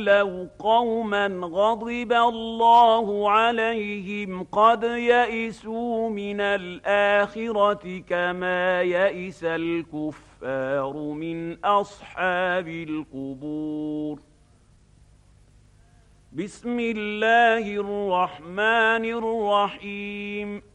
لو قوما غضب الله عليهم قد يئسوا من الآخرة كما يئس الكفار من أصحاب القبور. بسم الله الرحمن الرحيم.